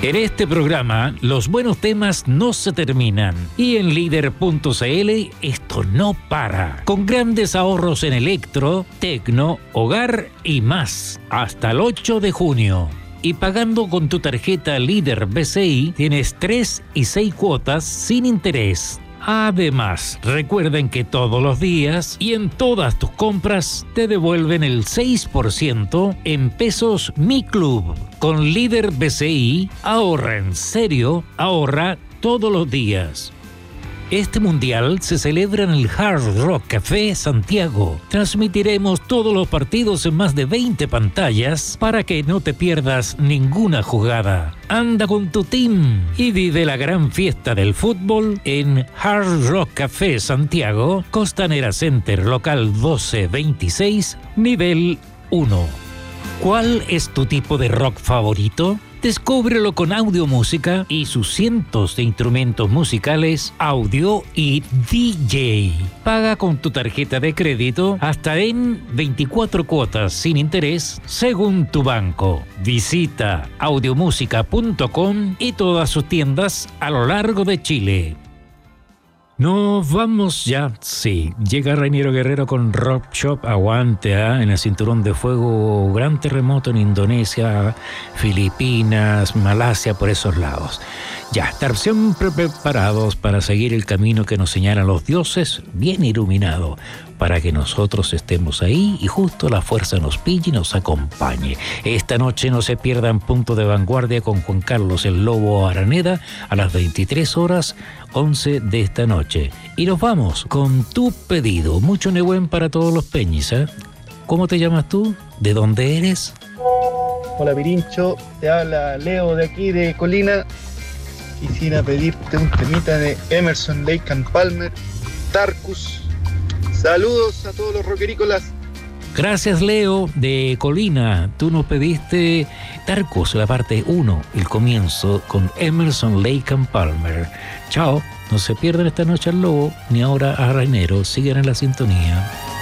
En este programa, los buenos temas no se terminan. Y en Líder.cl esto no para. Con grandes ahorros en electro, tecno, hogar y más. Hasta el 8 de junio. Y pagando con tu tarjeta Líder BCI, tienes 3 y 6 cuotas sin interés. Además, recuerden que todos los días y en todas tus compras te devuelven el 6% en pesos Mi Club. Con Líder BCI, ahorra en serio, ahorra todos los días. Este mundial se celebra en el Hard Rock Café Santiago. Transmitiremos todos los partidos en más de 20 pantallas para que no te pierdas ninguna jugada. Anda con tu team y vive la gran fiesta del fútbol en Hard Rock Café Santiago, Costanera Center, local 1226, nivel 1. ¿Cuál es tu tipo de rock favorito? Descúbrelo con Audio Música y sus cientos de instrumentos musicales, audio y DJ. Paga con tu tarjeta de crédito hasta en 24 cuotas sin interés según tu banco. Visita audiomusica.com y todas sus tiendas a lo largo de Chile. Nos vamos ya, sí. Llega Reiniero Guerrero con Rock Shop, aguante, en el cinturón de fuego, gran terremoto en Indonesia, Filipinas, Malasia, por esos lados. Ya, estar siempre preparados para seguir el camino que nos señalan los dioses, bien iluminado, para que nosotros estemos ahí y justo la fuerza nos pille y nos acompañe. Esta noche no se pierdan Punto de Vanguardia con Juan Carlos el Lobo Araneda a las 23:11 de esta noche. Y nos vamos con tu pedido. Mucho Nehuen para todos los peñis, ¿eh? ¿Cómo te llamas tú? ¿De dónde eres? Hola Pirincho, te habla Leo de aquí de Colina. Quisiera pedirte un temita de Emerson, Lake and Palmer, Tarkus. Saludos a todos los rockerícolas. Gracias, Leo de Colina. Tú nos pediste Tarkus, la parte 1, el comienzo, con Emerson, Lake and Palmer. Chao, no se pierdan esta noche al Lobo, ni ahora a Rainero. Sigan en la sintonía.